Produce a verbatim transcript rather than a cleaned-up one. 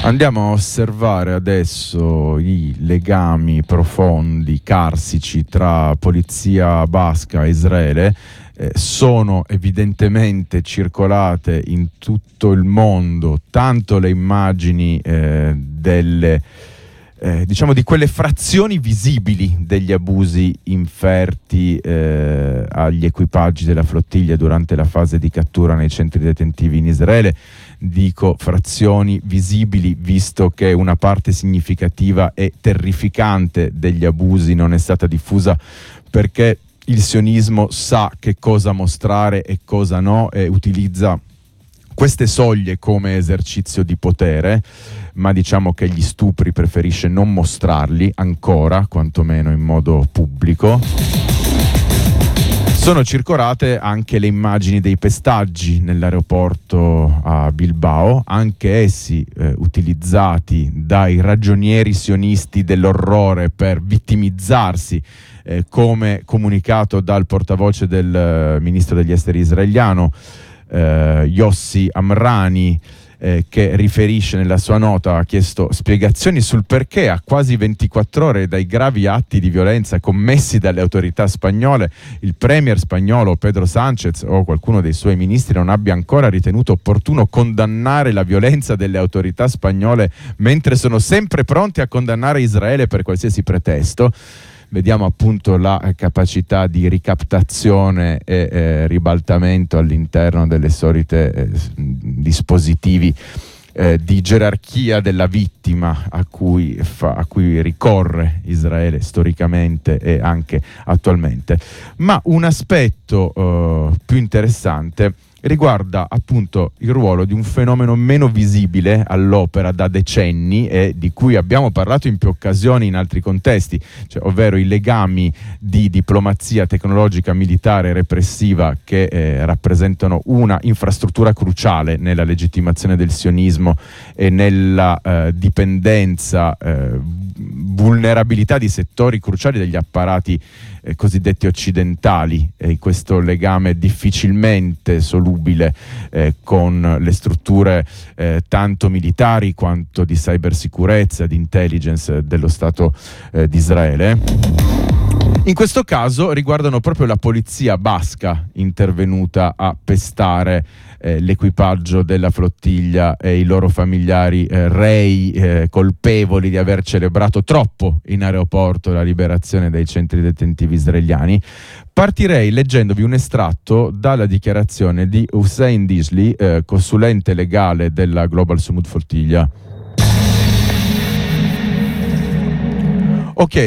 Andiamo a osservare adesso i legami profondi, carsici tra polizia basca e Israele. Eh, sono evidentemente circolate in tutto il mondo tanto le immagini eh, delle eh, diciamo di quelle frazioni visibili degli abusi inferti eh, agli equipaggi della flottiglia durante la fase di cattura nei centri detentivi in Israele. Dico frazioni visibili visto che una parte significativa e terrificante degli abusi non è stata diffusa, perché il sionismo sa che cosa mostrare e cosa no e utilizza queste soglie come esercizio di potere, ma diciamo che gli stupri preferisce non mostrarli ancora, quantomeno in modo pubblico. Sono circolate anche le immagini dei pestaggi nell'aeroporto a Bilbao, anche essi eh, utilizzati dai ragionieri sionisti dell'orrore per vittimizzarsi, eh, come comunicato dal portavoce del eh, ministro degli esteri israeliano, eh, Yossi Amrani, Eh, che riferisce nella sua nota, ha chiesto spiegazioni sul perché a quasi ventiquattro ore dai gravi atti di violenza commessi dalle autorità spagnole il premier spagnolo Pedro Sánchez o qualcuno dei suoi ministri non abbia ancora ritenuto opportuno condannare la violenza delle autorità spagnole, mentre sono sempre pronti a condannare Israele per qualsiasi pretesto. Vediamo appunto la capacità di ricaptazione e eh, ribaltamento all'interno delle solite eh, dispositivi eh, di gerarchia della vittima a cui, fa, a cui ricorre Israele storicamente e anche attualmente. Ma un aspetto eh, più interessante riguarda appunto il ruolo di un fenomeno meno visibile all'opera da decenni e di cui abbiamo parlato in più occasioni in altri contesti, cioè, ovvero i legami di diplomazia tecnologica, militare e repressiva che eh, rappresentano una infrastruttura cruciale nella legittimazione del sionismo e nella eh, dipendenza, eh, vulnerabilità di settori cruciali degli apparati eh, cosiddetti occidentali, e questo legame difficilmente solubile eh, con le strutture eh, tanto militari quanto di cybersicurezza, di intelligence dello Stato eh, di Israele. In questo caso riguardano proprio la polizia basca intervenuta a pestare eh, l'equipaggio della flottiglia e i loro familiari eh, rei eh, colpevoli di aver celebrato troppo in aeroporto la liberazione dai centri detentivi israeliani. Partirei leggendovi un estratto dalla dichiarazione di Hussein Dishli, eh, consulente legale della Global Sumud Flottiglia. Ok,